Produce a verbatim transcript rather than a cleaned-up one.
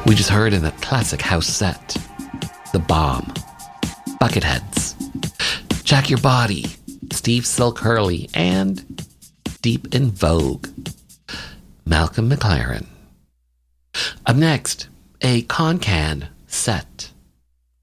We just heard in a classic house set, The Bomb, Bucketheads, Jack Your Body, Steve Silk Hurley, and Deep in Vogue, Malcolm McLaren. Up next, a Con-Can set.